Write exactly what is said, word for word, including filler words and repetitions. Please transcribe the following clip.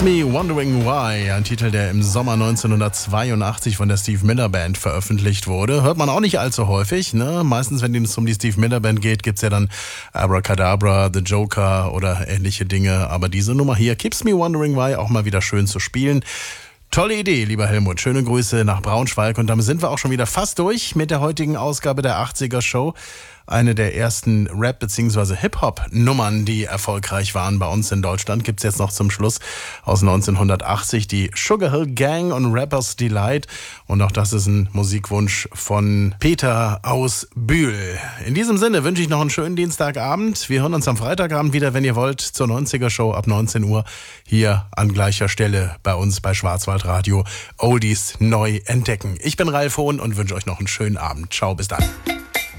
Keeps Me Wondering Why, ein Titel, der im Sommer neunzehnhundertzweiundachtzig von der Steve Miller Band veröffentlicht wurde. Hört man auch nicht allzu häufig, ne? Meistens, wenn es um die Steve Miller Band geht, gibt's ja dann Abracadabra, The Joker oder ähnliche Dinge. Aber diese Nummer hier, Keeps Me Wondering Why, auch mal wieder schön zu spielen. Tolle Idee, lieber Helmut. Schöne Grüße nach Braunschweig. Und damit sind wir auch schon wieder fast durch mit der heutigen Ausgabe der achtziger Show. Eine der ersten Rap- bzw. Hip-Hop-Nummern, die erfolgreich waren bei uns in Deutschland, gibt's jetzt noch zum Schluss aus neunzehnhundertachtzig, die Sugar Hill Gang und Rappers Delight. Und auch das ist ein Musikwunsch von Peter aus Bühl. In diesem Sinne wünsche ich noch einen schönen Dienstagabend. Wir hören uns am Freitagabend wieder, wenn ihr wollt, zur neunziger Show ab neunzehn Uhr hier an gleicher Stelle bei uns bei Schwarzwaldradio. Oldies neu entdecken. Ich bin Ralf Hohn und wünsche euch noch einen schönen Abend. Ciao, bis dann.